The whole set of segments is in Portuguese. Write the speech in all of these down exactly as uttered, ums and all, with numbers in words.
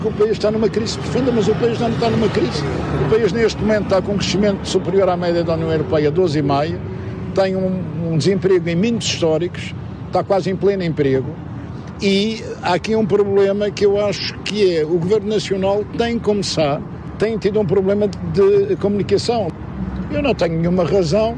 O país está numa crise profunda, mas o país não está numa crise. O país neste momento está com um crescimento superior à média da União Europeia, doze vírgula cinco, tem um, um desemprego em mínimos históricos, está quase em pleno emprego. E há aqui um problema que eu acho que é, o Governo Nacional tem que começar, tem tido um problema de comunicação. Eu não tenho nenhuma razão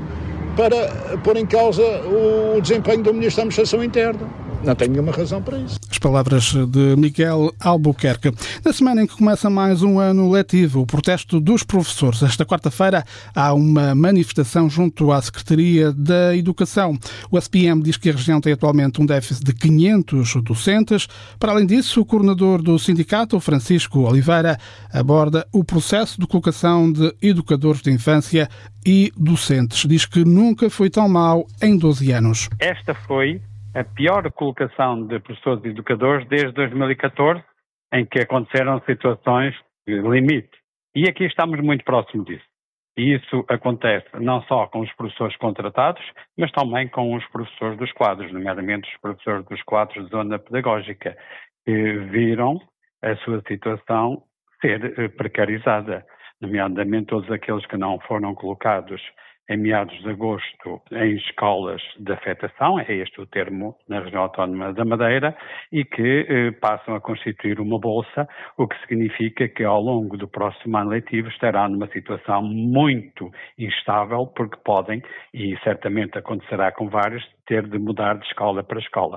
para pôr em causa o desempenho do Ministro da Administração Interna. Não tenho nenhuma razão para isso. As palavras de Miguel Albuquerque. Na semana em que começa mais um ano letivo, o protesto dos professores. Esta quarta-feira há uma manifestação junto à Secretaria da Educação. O S P M diz que a região tem atualmente um déficit de quinhentos docentes. Para além disso, o coordenador do sindicato, Francisco Oliveira, aborda o processo de colocação de educadores de infância e docentes. Diz que nunca foi tão mau em doze anos. Esta foi a pior colocação de professores e educadores desde dois mil e catorze, em que aconteceram situações de limite. E aqui estamos muito próximos disso. E isso acontece não só com os professores contratados, mas também com os professores dos quadros, nomeadamente os professores dos quadros de zona pedagógica, que viram a sua situação ser precarizada, nomeadamente todos aqueles que não foram colocados em meados de agosto em escolas de afetação, é este o termo na região autónoma da Madeira, e que eh, passam a constituir uma bolsa, o que significa que ao longo do próximo ano letivo estará numa situação muito instável, porque podem, e certamente acontecerá com vários, ter de mudar de escola para escola.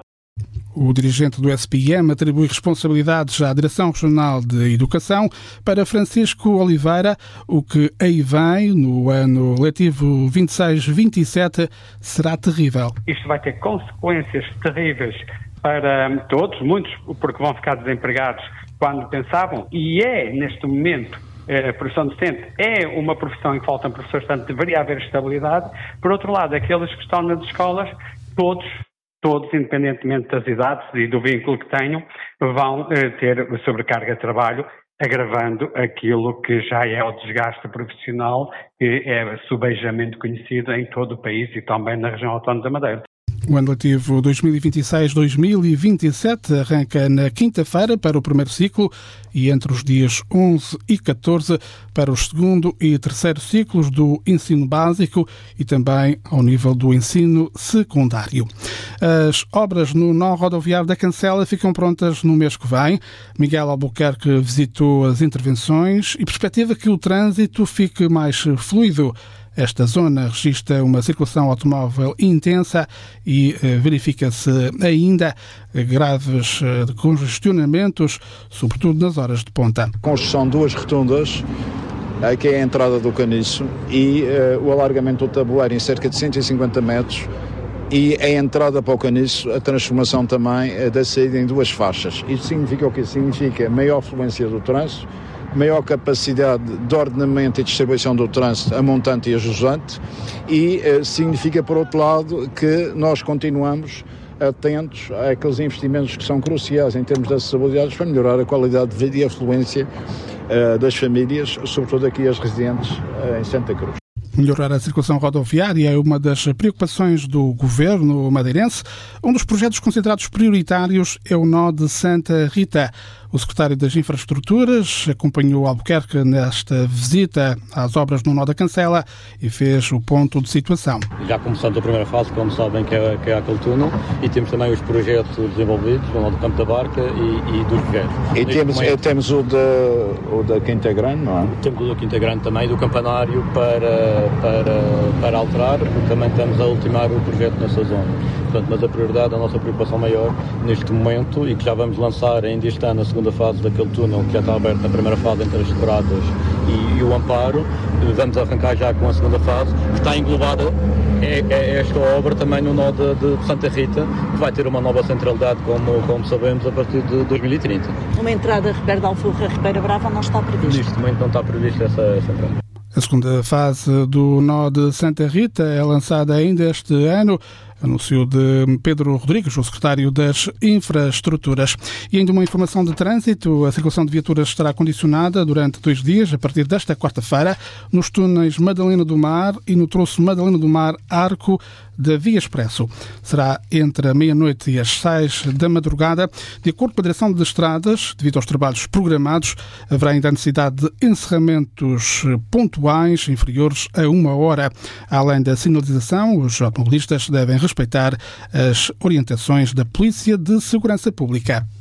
O dirigente do S P M atribui responsabilidades à Direção Regional de Educação. Para Francisco Oliveira, o que aí vem no ano letivo vinte e seis vinte e sete será terrível. Isto vai ter consequências terríveis para todos, muitos porque vão ficar desempregados quando pensavam, e é neste momento a profissão docente é uma profissão em que faltam professores, portanto deveria haver estabilidade. Por outro lado, aqueles que estão nas escolas, todos todos, independentemente das idades e do vínculo que tenham, vão eh, ter sobrecarga de trabalho, agravando aquilo que já é o desgaste profissional, que é subejamente conhecido em todo o país e também na região autónoma da Madeira. O ano letivo dois mil e vinte e seis dois mil e vinte e sete arranca na quinta-feira para o primeiro ciclo e entre os dias onze e catorze para os segundo e terceiro ciclos do ensino básico e também ao nível do ensino secundário. As obras no nó rodoviário da Cancela ficam prontas no mês que vem. Miguel Albuquerque visitou as intervenções e perspectiva que o trânsito fique mais fluido. Esta zona registra uma circulação automóvel intensa e eh, verifica-se ainda graves eh, congestionamentos, sobretudo nas horas de ponta. Construção de duas rotundas, aqui é a entrada do Caniço, e eh, o alargamento do tabuleiro em cerca de cento e cinquenta metros, e a entrada para o Caniço, a transformação também eh, da saída em duas faixas. Isto significa o quê? Significa maior fluência do trânsito, maior capacidade de ordenamento e distribuição do trânsito a montante e a jusante, e eh, significa, por outro lado, que nós continuamos atentos àqueles investimentos que são cruciais em termos de acessibilidade para melhorar a qualidade de vida e a fluência eh, das famílias, sobretudo aqui as residentes eh, em Santa Cruz. Melhorar a circulação rodoviária é uma das preocupações do governo madeirense. Um dos projetos considerados prioritários é o nó de Santa Rita. O secretário das Infraestruturas acompanhou Albuquerque nesta visita às obras no nó da Cancela e fez o ponto de situação. Já começamos a primeira fase, como sabem, que é, que é aquele túnel, e temos também os projetos desenvolvidos no nó do Campo da Barca e, e dos Vegueiros. E temos, momento, temos o, de, o da Quinta Grande, não é? Temos o da Quinta Grande também, do campanário para, para, para alterar, porque também estamos a ultimar o projeto nessa zona. Portanto, mas a prioridade, a nossa preocupação maior neste momento, e que já vamos lançar ainda este ano a segunda fase daquele túnel que já está aberto na primeira fase entre as Douradas e, e o Amparo, vamos arrancar já com a segunda fase, que está englobada é, é esta obra também no nó de, de Santa Rita, que vai ter uma nova centralidade, como, como sabemos, a partir de dois mil e trinta. Uma entrada Ribeira da Alforra, Ribeira Brava não está prevista? Neste momento não está prevista essa, essa entrada. A segunda fase do nó de Santa Rita é lançada ainda este ano, anúncio de Pedro Rodrigues, o secretário das Infraestruturas. E ainda uma informação de trânsito: a circulação de viaturas estará condicionada durante dois dias, a partir desta quarta-feira, nos túneis Madalena do Mar e no troço Madalena do Mar Arco, da Via Expresso. Será entre a meia-noite e as seis da madrugada. De acordo com a Direção de Estradas, devido aos trabalhos programados, haverá ainda a necessidade de encerramentos pontuais inferiores a uma hora. Além da sinalização, os automobilistas devem respeitar as orientações da Polícia de Segurança Pública.